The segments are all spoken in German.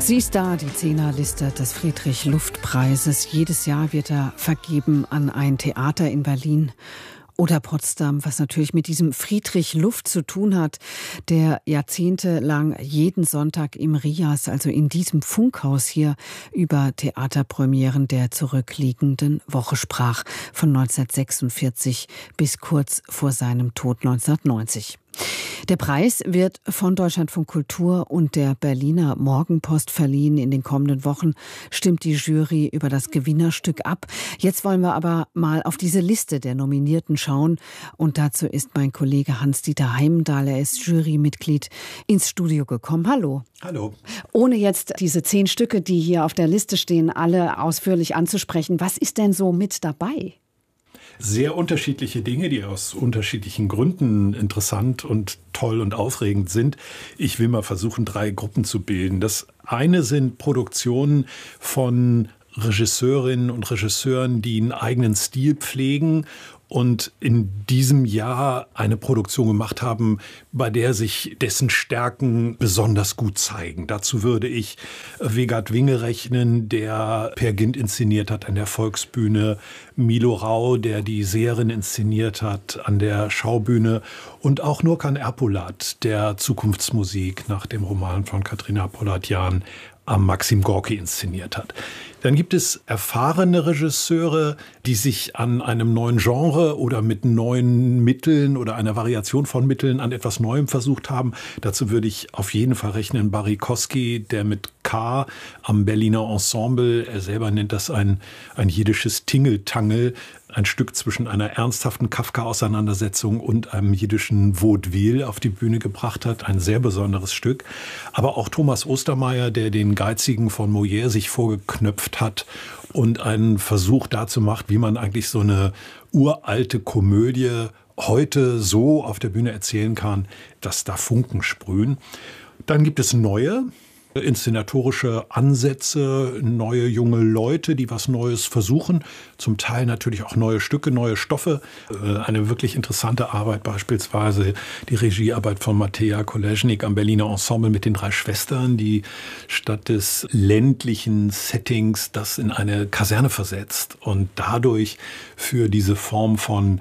Sie ist da, die Zehnerliste des Friedrich-Luft-Preises. Jedes Jahr wird er vergeben an ein Theater in Berlin oder Potsdam, was natürlich mit diesem Friedrich Luft zu tun hat, der jahrzehntelang jeden Sonntag im Rias, also in diesem Funkhaus hier, über Theaterpremieren der zurückliegenden Woche sprach, von 1946 bis kurz vor seinem Tod 1990. Der Preis wird von Deutschlandfunk Kultur und der Berliner Morgenpost verliehen. In den kommenden Wochen stimmt die Jury über das Gewinnerstück ab. Jetzt wollen wir aber mal auf diese Liste der Nominierten schauen. Und dazu ist mein Kollege Hans-Dieter Heimendahl, er ist Jurymitglied, ins Studio gekommen. Hallo. Hallo. Ohne jetzt diese 10 Stücke, die hier auf der Liste stehen, alle ausführlich anzusprechen, was ist denn so mit dabei? Sehr unterschiedliche Dinge, die aus unterschiedlichen Gründen interessant und toll und aufregend sind. Ich will mal versuchen, 3 Gruppen zu bilden. Das eine sind Produktionen von Regisseurinnen und Regisseuren, die einen eigenen Stil pflegen und in diesem Jahr eine Produktion gemacht haben, bei der sich dessen Stärken besonders gut zeigen. Dazu würde ich Vegard Winge rechnen, der Peer Gynt inszeniert hat an der Volksbühne, Milo Rau, der die Seherin inszeniert hat an der Schaubühne und auch Nurkan Erpolat, der Zukunftsmusik nach dem Roman von Katrina Polatjan am Maxim Gorki inszeniert hat. Dann gibt es erfahrene Regisseure, die sich an einem neuen Genre oder mit neuen Mitteln oder einer Variation von Mitteln an etwas Neuem versucht haben. Dazu würde ich auf jeden Fall rechnen Barry Kosky, der mit K am Berliner Ensemble, er selber nennt das ein jiddisches Tingeltangel, ein Stück zwischen einer ernsthaften Kafka-Auseinandersetzung und einem jiddischen Vaudeville auf die Bühne gebracht hat. Ein sehr besonderes Stück. Aber auch Thomas Ostermeier, der den Geizigen von Molière sich vorgeknöpft hat und einen Versuch dazu macht, wie man eigentlich so eine uralte Komödie heute so auf der Bühne erzählen kann, dass da Funken sprühen. Dann gibt es neue inszenatorische Ansätze, neue junge Leute, die was Neues versuchen, zum Teil natürlich auch neue Stücke, neue Stoffe. Eine wirklich interessante Arbeit, beispielsweise die Regiearbeit von Matea Kolesnik am Berliner Ensemble mit den 3 Schwestern, die statt des ländlichen Settings das in eine Kaserne versetzt und dadurch für diese Form von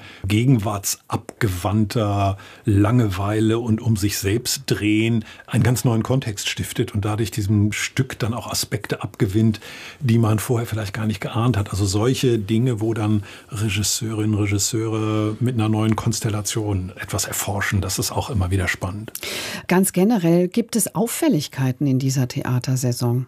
gegenwartsabgewandter Langeweile und um sich selbst drehen einen ganz neuen Kontext stiftet und dadurch diesem Stück dann auch Aspekte abgewinnt, die man vorher vielleicht gar nicht geahnt hat. Also solche Dinge, wo dann Regisseurinnen und Regisseure mit einer neuen Konstellation etwas erforschen, das ist auch immer wieder spannend. Ganz generell gibt es Auffälligkeiten in dieser Theatersaison?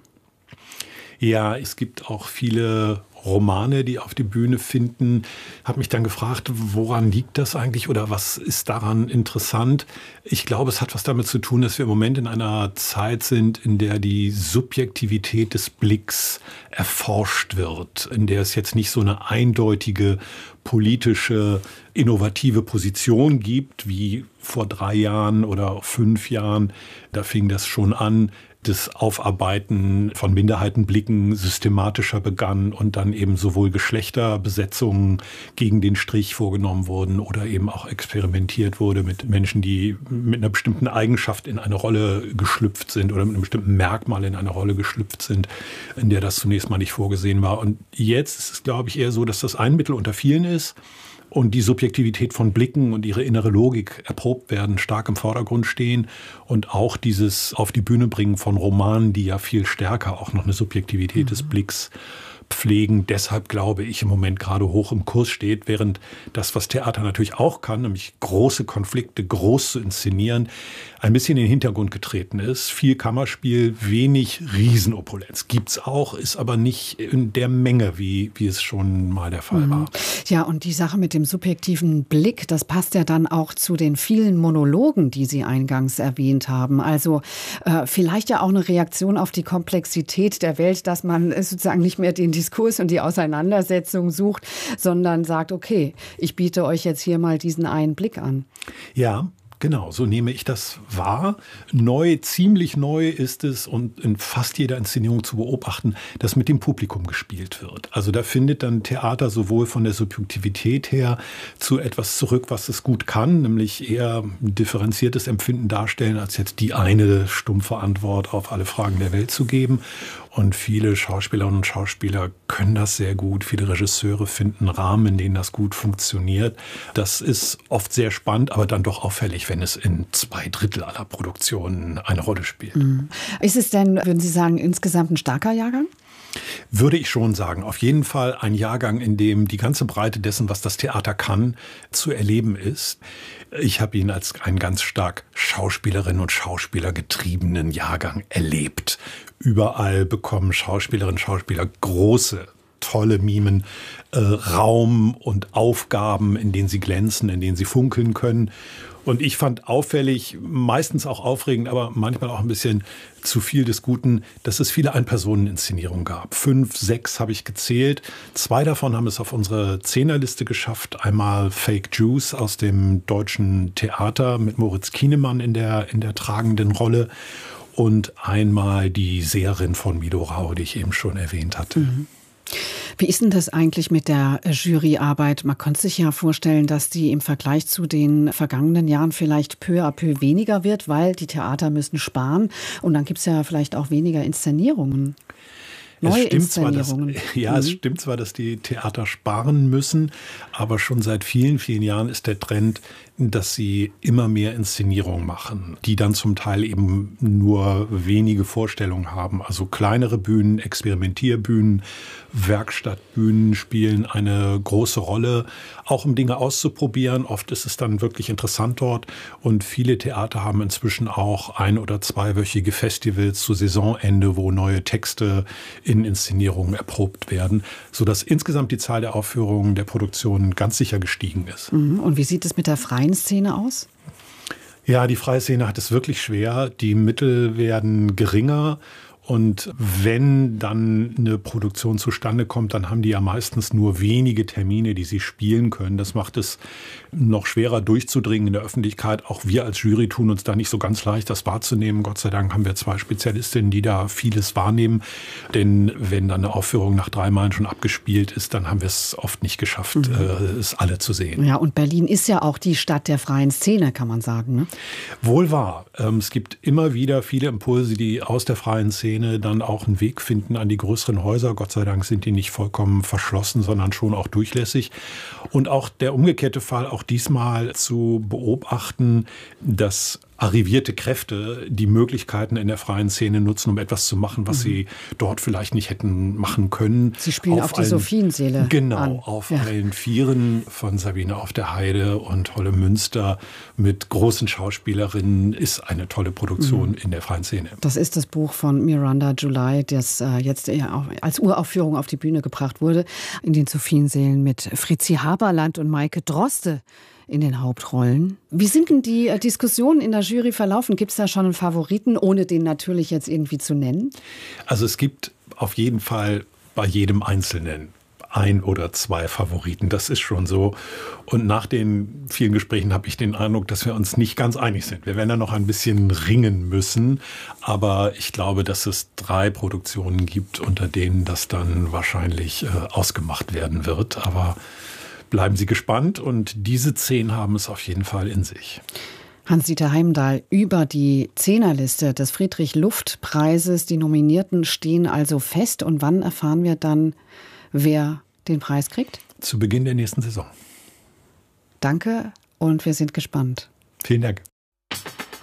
Ja, es gibt auch viele Romane, die auf die Bühne finden. Habe mich dann gefragt, woran liegt das eigentlich oder was ist daran interessant? Ich glaube, es hat was damit zu tun, dass wir im Moment in einer Zeit sind, in der die Subjektivität des Blicks erforscht wird, in der es jetzt nicht so eine eindeutige politische, innovative Position gibt, wie vor 3 Jahren oder 5 Jahren. Da fing das schon an. Das Aufarbeiten von Minderheitenblicken systematischer begann und dann eben sowohl Geschlechterbesetzungen gegen den Strich vorgenommen wurden oder eben auch experimentiert wurde mit Menschen, die mit einer bestimmten Eigenschaft in eine Rolle geschlüpft sind oder mit einem bestimmten Merkmal in eine Rolle geschlüpft sind, in der das zunächst mal nicht vorgesehen war. Und jetzt ist es, glaube ich, eher so, dass das ein Mittel unter vielen ist. Und die Subjektivität von Blicken und ihre innere Logik erprobt werden, stark im Vordergrund stehen. Und auch dieses Auf die Bühne bringen von Romanen, die ja viel stärker auch noch eine Subjektivität des Blicks pflegen. Deshalb glaube ich im Moment gerade hoch im Kurs steht, während das, was Theater natürlich auch kann, nämlich große Konflikte groß zu inszenieren, ein bisschen in den Hintergrund getreten ist. Viel Kammerspiel, wenig Riesenopulenz. Gibt's auch, ist aber nicht in der Menge, wie es schon mal der Fall war. Ja, und die Sache mit dem subjektiven Blick, das passt ja dann auch zu den vielen Monologen, die Sie eingangs erwähnt haben. Also vielleicht ja auch eine Reaktion auf die Komplexität der Welt, dass man sozusagen nicht mehr den Diskurs und die Auseinandersetzung sucht, sondern sagt, okay, ich biete euch jetzt hier mal diesen einen Blick an. Ja, Genau, so nehme ich das wahr. Ziemlich neu ist es und in fast jeder Inszenierung zu beobachten, dass mit dem Publikum gespielt wird. Also da findet dann Theater sowohl von der Subjektivität her zu etwas zurück, was es gut kann, nämlich eher ein differenziertes Empfinden darstellen, als jetzt die eine stumpfe Antwort auf alle Fragen der Welt zu geben. Und viele Schauspielerinnen und Schauspieler können das sehr gut. Viele Regisseure finden Rahmen, in denen das gut funktioniert. Das ist oft sehr spannend, aber dann doch auffällig, wenn es in 2/3 aller Produktionen eine Rolle spielt. Ist es denn, würden Sie sagen, insgesamt ein starker Jahrgang? Würde ich schon sagen. Auf jeden Fall ein Jahrgang, in dem die ganze Breite dessen, was das Theater kann, zu erleben ist. Ich habe ihn als einen ganz stark Schauspielerinnen und Schauspieler getriebenen Jahrgang erlebt. Überall bekommen Schauspielerinnen und Schauspieler große, tolle Mimen, Raum und Aufgaben, in denen sie glänzen, in denen sie funkeln können. Und ich fand auffällig, meistens auch aufregend, aber manchmal auch ein bisschen zu viel des Guten, dass es viele Ein-Personen-Inszenierungen gab. 5, 6 habe ich gezählt. 2 davon haben es auf unsere Zehnerliste geschafft. Einmal Fake Jews aus dem Deutschen Theater mit Moritz Kienemann in der tragenden Rolle. Und einmal die Seherin von Mido Rau, die ich eben schon erwähnt hatte. Wie ist denn das eigentlich mit der Juryarbeit? Man könnte sich ja vorstellen, dass die im Vergleich zu den vergangenen Jahren vielleicht peu à peu weniger wird, weil die Theater müssen sparen. Und dann gibt es ja vielleicht auch weniger Inszenierungen. Neue Inszenierungen. Es stimmt zwar, dass die Theater sparen müssen, aber schon seit vielen, vielen Jahren ist der Trend, dass sie immer mehr Inszenierungen machen, die dann zum Teil eben nur wenige Vorstellungen haben. Also kleinere Bühnen, Experimentierbühnen, Werkstattbühnen spielen eine große Rolle, auch um Dinge auszuprobieren. Oft ist es dann wirklich interessant dort und viele Theater haben inzwischen auch 1- oder 2-wöchige Festivals zu Saisonende, wo neue Texte in Inszenierungen erprobt werden, sodass insgesamt die Zahl der Aufführungen der Produktionen ganz sicher gestiegen ist. Und wie sieht es mit der freien Szene aus? Ja, die freie Szene hat es wirklich schwer. Die Mittel werden geringer. Und wenn dann eine Produktion zustande kommt, dann haben die ja meistens nur wenige Termine, die sie spielen können. Das macht es noch schwerer durchzudringen in der Öffentlichkeit. Auch wir als Jury tun uns da nicht so ganz leicht, das wahrzunehmen. Gott sei Dank haben wir 2 Spezialistinnen, die da vieles wahrnehmen. Denn wenn dann eine Aufführung nach 3 Malen schon abgespielt ist, dann haben wir es oft nicht geschafft, es alle zu sehen. Ja, und Berlin ist ja auch die Stadt der freien Szene, kann man sagen, ne? Wohl wahr. Es gibt immer wieder viele Impulse, die aus der freien Szene dann auch einen Weg finden an die größeren Häuser. Gott sei Dank sind die nicht vollkommen verschlossen, sondern schon auch durchlässig. Und auch der umgekehrte Fall, auch diesmal zu beobachten, dass arrivierte Kräfte die Möglichkeiten in der freien Szene nutzen, um etwas zu machen, was sie dort vielleicht nicht hätten machen können. Sie spielen auf die Sophienseele Genau, an. auf allen Vieren von Sabine auf der Heide und Holle Münster mit großen Schauspielerinnen ist eine tolle Produktion in der freien Szene. Das ist das Buch von Miranda July, das jetzt als Uraufführung auf die Bühne gebracht wurde, in den Sophienseelen mit Fritzi Haberland und Maike Droste in den Hauptrollen. Wie sind denn die Diskussionen in der Jury verlaufen? Gibt es da schon einen Favoriten, ohne den natürlich jetzt irgendwie zu nennen? Also es gibt auf jeden Fall bei jedem Einzelnen 1 oder 2 Favoriten. Das ist schon so. Und nach den vielen Gesprächen habe ich den Eindruck, dass wir uns nicht ganz einig sind. Wir werden da noch ein bisschen ringen müssen. Aber ich glaube, dass es 3 Produktionen gibt, unter denen das dann wahrscheinlich ausgemacht werden wird. Aber bleiben Sie gespannt und diese 10 haben es auf jeden Fall in sich. Hans-Dieter Heimdahl, über die Zehnerliste des Friedrich-Luft-Preises. Die Nominierten stehen also fest. Und wann erfahren wir dann, wer den Preis kriegt? Zu Beginn der nächsten Saison. Danke und wir sind gespannt. Vielen Dank.